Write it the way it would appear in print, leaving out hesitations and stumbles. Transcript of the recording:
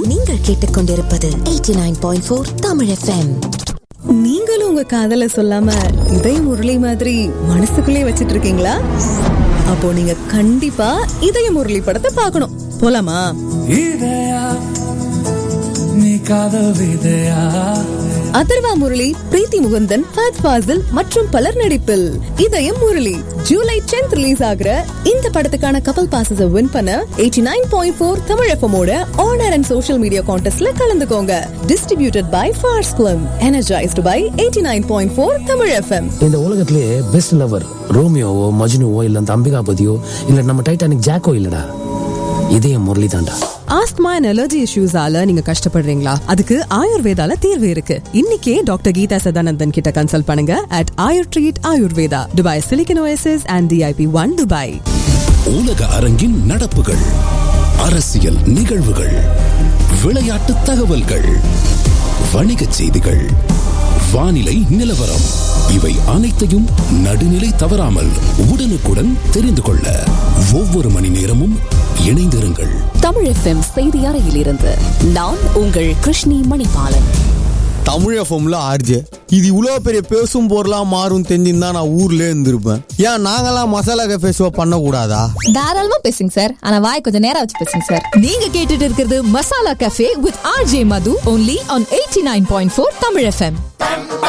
நீங்கள் கேட்டுக்கொண்டிருப்பது 89.4 தமிழ் FM. நீங்களும் உங்க காதல சொல்லாம இதய முரளி மாதிரி மனசுக்குள்ளே வச்சிட்டு இருக்கீங்களா? அப்போ நீங்க கண்டிப்பா இதய முரளி படத்தை பார்க்கணும். போலாமா? அதர்வா முரளி, பிரீத்தி முகுந்தன், ஃபஹத் ஃபாசில் மற்றும் பலர் நடிப்பில் இதயம் முரளி ஜூலை 10th ரிலீஸ் ஆகிற இந்த படத்துக்கான கப்பல் பாசஸ வின் பண்ண 89.4 தமிழ் FM ஓட ஆனர் அண்ட் சோஷியல் மீடியா கான்டெஸ்ட்ல கலந்துக்கோங்க. Distributed by Phars film, energised by 89.4 Tamil FM. இந்த உலகத்திலேயே பெஸ்ட் லவர் ரோமியோவோ மஜ்னுவோ இல்ல அந்த அம்பிகாபதியோ இல்ல நம்ம டைட்டானிக் ஜாக்கோ இல்லடா, இதயம் முரளி தாண்டா. ஆஸ்துமா அண்ட் அலர்ஜி இஷ்யூஸால நீங்க கஷ்டப்படுறீங்களா? அதுக்கு ஆயுர்வேதால தீர்வு இருக்கு. இன்னைக்கே டாக்டர் கீதா சதானந்தன் கிட்ட கன்சல்ட் பண்ணுங்க at ஆயுர்ட்ரீட் Ayurveda, Dubai silicon OSS and DIP 1 Dubai. உலக அரங்கின் நடப்புகள், அரசியல் நிகழ்வுகள், விளையாட்டு தகவல்கள், வணிகச் செய்திகள், வானிலை நிலவரம், இவை அனைத்தையும் நடுநிலை தவறாமல் உடனுக்குடன் தெரிந்து கொள்ள ஒவ்வொரு மணி நேரமும் இணைந்திருங்கள். தமிழ் FM செய்தி அறையிலிருந்து நான் உங்கள் கிருஷ்ணி மணிபாலன். தமிழ் எஃப்எம்ல ஆர்ஜே இது இவ்வளவு பெரிய பேசும் பொருளாம் மாறும் தெரிஞ்சிருந்தா நான் ஊர்ல இருந்திருப்பேன். ஏன் நாங்கெல்லாம் மசாலா கஃபே ஷோ பண்ண கூடாதா? தாராளமா பேசுங்க சார், ஆனா வாய் கொஞ்சம் நேரம் வச்சு பேசுங்க சார். நீங்க கேட்டுட்டு இருக்கிறது masala cafe with RJ Madhu only on 89.4 Tamil FM.